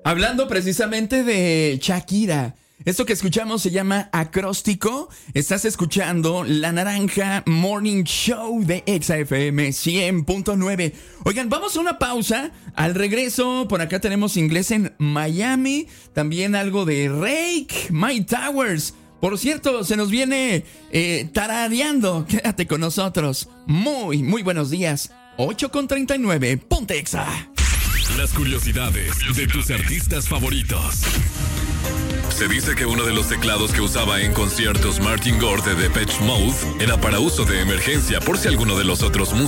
Hablando precisamente de Shakira. Esto que escuchamos se llama Acróstico. Estás escuchando La Naranja Morning Show de Exa FM 100.9. Oigan, vamos a una pausa. Al regreso, por acá tenemos inglés en Miami. También algo de Rake, My Towers. Por cierto, se nos viene tarareando. Quédate con nosotros. Muy buenos días. 8:39. Ponte Exa. Las curiosidades de tus artistas favoritos. Se dice que uno de los teclados que usaba en conciertos Martin Gore de Depeche Mode era para uso de emergencia por si alguno de los otros músicos